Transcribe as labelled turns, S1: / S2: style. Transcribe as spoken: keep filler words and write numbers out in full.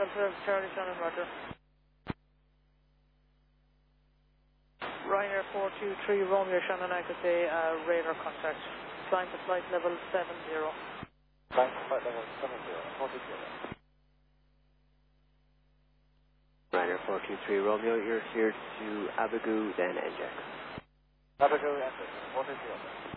S1: Delta Charlie Shannon, Roger. Ryanair four two three Romeo Shannon, I could say uh, radar contact. Climb to flight level seven zero.
S2: Climb to flight level seven zero. Forty zero.
S3: Ryanair four two three Romeo, you're here to Abigu, then N J.
S2: Abigu, enter. Forty zero.